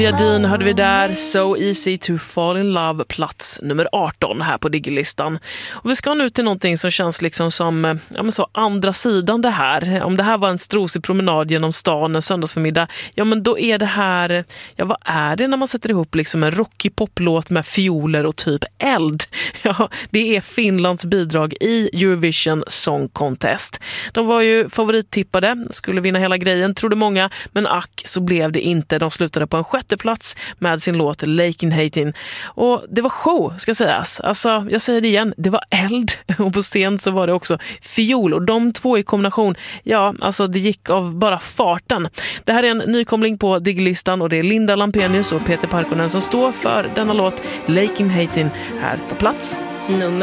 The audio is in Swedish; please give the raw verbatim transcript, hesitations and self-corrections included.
Jadin hörde vi där, So Easy to Fall in Love, plats nummer arton här på Digilistan. Och vi ska nu till någonting som känns liksom som ja, men så andra sidan det här. Om det här var en strosig promenad genom stan en söndagsförmiddag, ja men då är det här, ja vad är det när man sätter ihop liksom en rockig poplåt med fioler och typ eld? Ja, det är Finlands bidrag i Eurovision Song Contest. De var ju favorittippade, skulle vinna hela grejen, trodde många, men ack så blev det inte. De slutade på en sjätte plats med sin låt Lake in Hating. Och det var show, ska sägas. Alltså, jag säger det igen, det var eld. Och på scen så var det också fiol. Och de två i kombination, ja, alltså det gick av bara farten. Det här är en nykomling på Digilistan och det är Linda Lampenius och Peter Parkkonen som står för denna låt Lake in Hating här på plats nummer